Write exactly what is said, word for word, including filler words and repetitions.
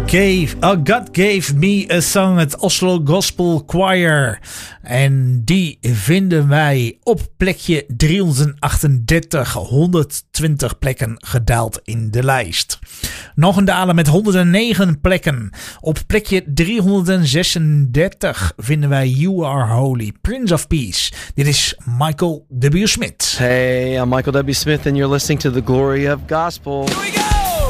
Gave, uh, God Gave Me a Song, het Oslo Gospel Choir. En die vinden wij op plekje driehonderdachtendertig, honderdtwintig plekken gedaald in de lijst. Nog een daler met honderdnegen plekken. Op plekje driehonderdzesendertig vinden wij You Are Holy, Prince of Peace. Dit is Michael W. Smith. Hey, I'm Michael W. Smith and you're listening to The Glory of Gospel.